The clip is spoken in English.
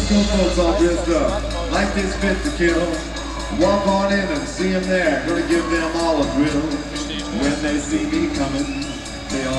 Frisco folks all dressed up. Like this fit to kill. Walk on in and see them there. Gonna give them all a thrill. When they see me coming, they all